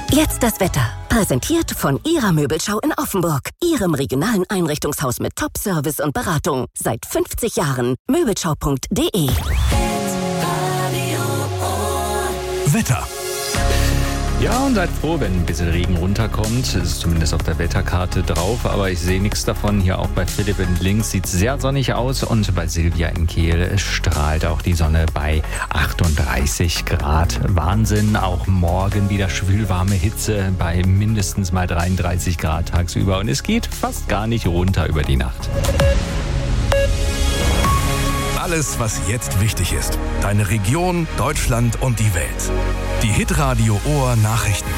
Jetzt das Wetter. Präsentiert von Ihrer Möbelschau in Offenburg. Ihrem regionalen Einrichtungshaus mit Top-Service und Beratung. Seit 50 Jahren. Möbelschau.de. Wetter. Ja, und seid froh, wenn ein bisschen Regen runterkommt. Es ist zumindest auf der Wetterkarte drauf, aber ich sehe nichts davon. Hier auch bei Philipp in Links sieht es sehr sonnig aus und bei Silvia in Kehl strahlt auch die Sonne bei 38 Grad. Wahnsinn, auch morgen wieder schwülwarme Hitze bei mindestens mal 33 Grad tagsüber und es geht fast gar nicht runter über die Nacht. Alles, was jetzt wichtig ist. Deine Region, Deutschland und die Welt. Die Hitradio Ohr Nachrichten.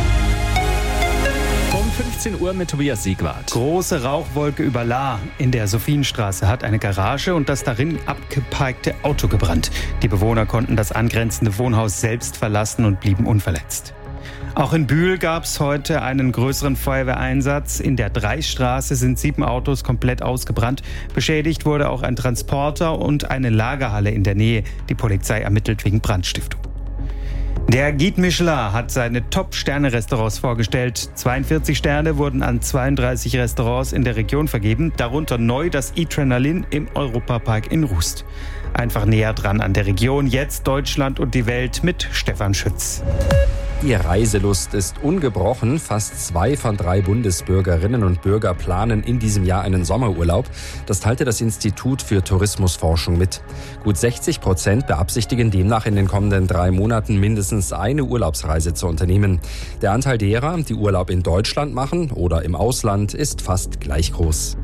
Um 15 Uhr mit Tobias Siegwart. Große Rauchwolke über Lahr. In der Sophienstraße hat eine Garage und das darin abgeparkte Auto gebrannt. Die Bewohner konnten das angrenzende Wohnhaus selbst verlassen und blieben unverletzt. Auch in Bühl gab es heute einen größeren Feuerwehreinsatz. In der Dreichstraße sind 7 Autos komplett ausgebrannt. Beschädigt wurde auch ein Transporter und eine Lagerhalle in der Nähe. Die Polizei ermittelt wegen Brandstiftung. Der Guide Michelin hat seine Top-Sterne-Restaurants vorgestellt. 42 Sterne wurden an 32 Restaurants in der Region vergeben, darunter neu das Adrenalin im Europapark in Rust. Einfach näher dran an der Region, jetzt Deutschland und die Welt mit Stefan Schütz. Die Reiselust ist ungebrochen. Fast 2 von 3 Bundesbürgerinnen und Bürger planen in diesem Jahr einen Sommerurlaub. Das teilte das Institut für Tourismusforschung mit. Gut 60% beabsichtigen demnach in den kommenden 3 Monaten mindestens eine Urlaubsreise zu unternehmen. Der Anteil derer, die Urlaub in Deutschland machen oder im Ausland, ist fast gleich groß.